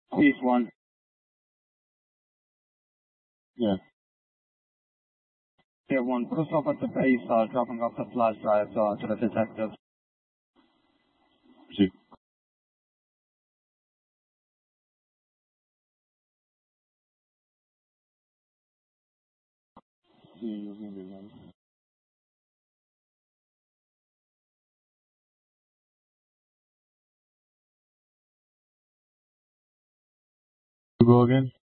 East 1. Yeah. Tier 1, put us off at the base, dropping off the flash drive to the detectives. Proceed. Go again.